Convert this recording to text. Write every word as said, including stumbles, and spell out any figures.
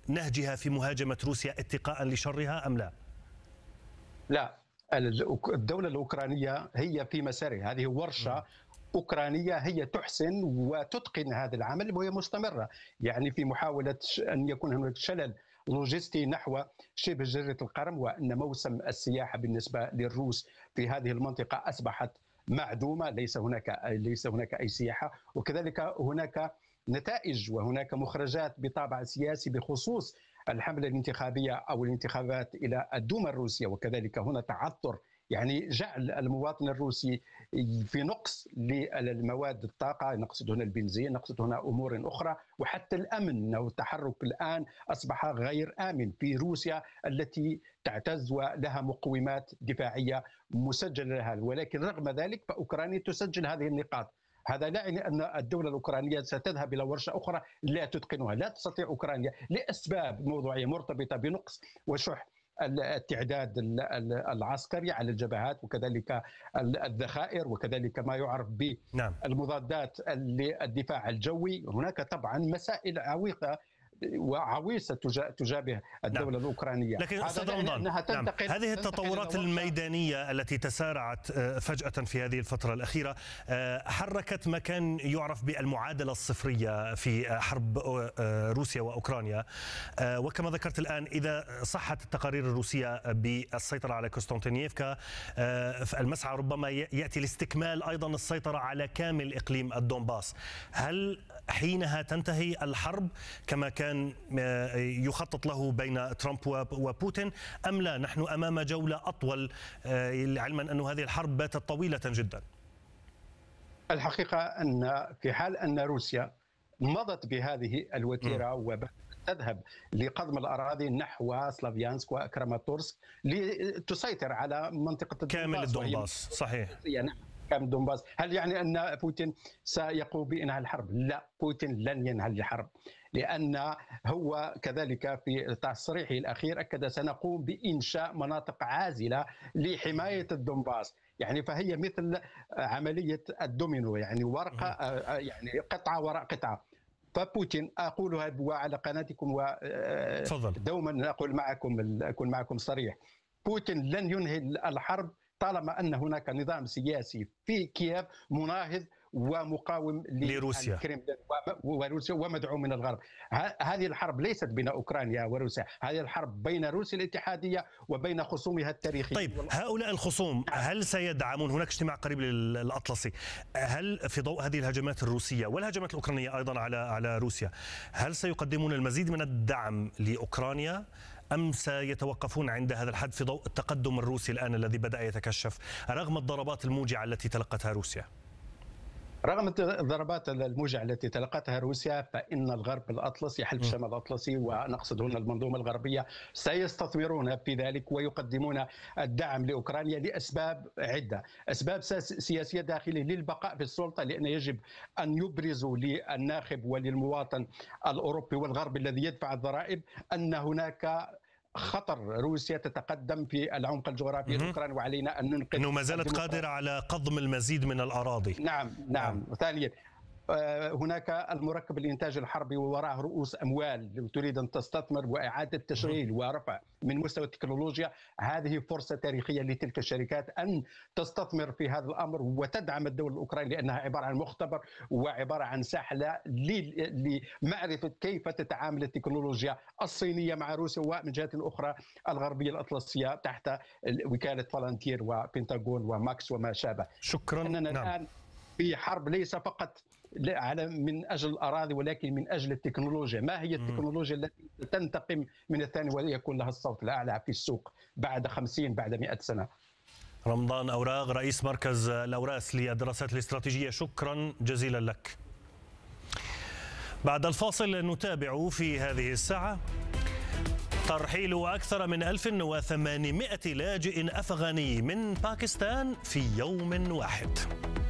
نهجها في مهاجمة روسيا اتقاء لشرها أم لا؟ لا، الدولة الأوكرانية هي في مسارها، هذه ورشة أوكرانية هي تحسن وتتقن هذا العمل وهي مستمرة، يعني في محاولة أن يكون هناك شلل لوجستي نحو شبه جزيرة القرم، وأن موسم السياحة بالنسبة للروس في هذه المنطقة أصبحت معدومة، ليس هناك ليس هناك أي سياحة، وكذلك هناك نتائج وهناك مخرجات بطابع سياسي بخصوص الحملة الانتخابية أو الانتخابات إلى الدوما الروسية، وكذلك هنا تعثر، يعني جعل المواطن الروسي في نقص للمواد الطاقة، نقصد هنا البنزين، نقصد هنا أمور أخرى، وحتى الأمن، أنه التحرك الآن أصبح غير آمن في روسيا التي تعتز ولها مقومات دفاعية مسجلة لها، ولكن رغم ذلك فأوكرانيا تسجل هذه النقاط. هذا لا يعني أن الدولة الأوكرانية ستذهب إلى ورشة أخرى لا تتقنها، لا تستطيع أوكرانيا لأسباب موضوعية مرتبطة بنقص وشح التعداد العسكري على الجبهات، وكذلك الذخائر، وكذلك ما يعرف بالمضادات للدفاع الجوي. هناك طبعا مسائل عويقة وعويصة تجابه الدولة نعم. الأوكرانية. لكن أستاذ رمضان، نعم. هذه التطورات الميدانية التي تسارعت فجأة في هذه الفترة الأخيرة حركت ما كان يعرف بالمعادلة الصفرية في حرب روسيا وأوكرانيا، وكما ذكرت الآن إذا صحت التقارير الروسية بالسيطرة على كوستانتينيفكا، المسعى ربما يأتي لاستكمال أيضا السيطرة على كامل إقليم الدونباس. هل حينها تنتهي الحرب كما كان كان يخطط له بين ترامب وبوتين أم لا؟ نحن أمام جولة أطول، علما أن هذه الحرب باتت طويلة جدا. الحقيقة أن في حال أن روسيا مضت بهذه الوتيرة وتذهب لقضم الأراضي نحو سلافيانسك وكراماتورسك لتسيطر على منطقة كامل الدونباس، صحيح. كامل دونباس، هل يعني أن بوتين سيقوم بإنهاء الحرب؟ لا، بوتين لن ينهي الحرب، لأن هو كذلك في تصريحه الأخير أكد سنقوم بإنشاء مناطق عازلة لحماية الدونباس، يعني فهي مثل عملية الدومينو، يعني ورقة يعني قطعة وراء قطعة. فبوتين أقولها وعلى قناتكم ودوما أقول معكم أكون معكم صريح، بوتين لن ينهي الحرب طالما أن هناك نظام سياسي في كييف مناهض ومقاوم لروسيا وروسيا ومدعوم من الغرب. هذه الحرب ليست بين أوكرانيا وروسيا، هذه الحرب بين روسيا الاتحادية وبين خصومها التاريخية. طيب هؤلاء الخصوم هل سيدعمون؟ هناك اجتماع قريب للأطلسي، هل في ضوء هذه الهجمات الروسية والهجمات الأوكرانية أيضا على على روسيا هل سيقدمون المزيد من الدعم لأوكرانيا أم سيتوقفون عند هذا الحد في ضوء التقدم الروسي الآن الذي بدأ يتكشف رغم الضربات الموجعة التي تلقتها روسيا؟ رغم الضربات الموجعة التي تلقتها روسيا فإن الغرب الأطلسي حلف شمال الأطلسي ونقصد هنا المنظومة الغربية سيستثمرون في ذلك ويقدمون الدعم لأوكرانيا لأسباب عدة، أسباب سياسية داخلية للبقاء في السلطة، لأن يجب أن يبرزوا للناخب وللمواطن الأوروبي والغربي الذي يدفع الضرائب أن هناك خطر روسيا تتقدم في العمق الجغرافي الأوكراني وعلينا أن ننقذ أنه ما زالت قادرة على قضم المزيد من الأراضي. نعم نعم, نعم. ثانيا هناك المركب الإنتاج الحربي ووراءه رؤوس أموال تريد أن تستثمر وإعادة تشغيل ورفع من مستوى التكنولوجيا. هذه فرصة تاريخية لتلك الشركات أن تستثمر في هذا الأمر وتدعم الدولة الأوكرانية، لأنها عبارة عن مختبر وعبارة عن ساحة لمعرفة كيف تتعامل التكنولوجيا الصينية مع روسيا ومن جهة أخرى الغربية الأطلسية تحت وكالة فالنتير وبنتاغون وماكس وما شابه. شكرا. أننا نعم. الآن في حرب ليس فقط على من أجل الأراضي ولكن من أجل التكنولوجيا. ما هي التكنولوجيا التي تنتقم من الثاني ويكون لها الصوت الأعلى في السوق بعد خمسين بعد مئة سنة؟ رمضان أوراغ، رئيس مركز الأوراس للدراسات الاستراتيجية، شكرا جزيلا لك. بعد الفاصل نتابع في هذه الساعة ترحيل أكثر من ألف وثمانمئة لاجئ أفغاني من باكستان في يوم واحد.